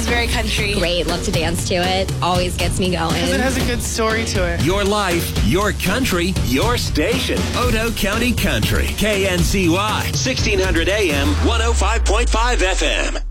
very country. Great. Love to dance to it. Always gets me going. Because it has a good story to it. Your life, your country, your station. Odo County Country. KNCY. 1600 AM, 105.5 FM.